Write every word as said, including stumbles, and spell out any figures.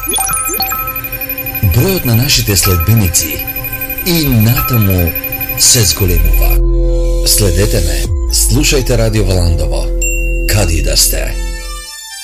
Бројот на нашите следбеници и натаму се зголемува. Следете ме, слушајте Радио Валандово, каде и да сте.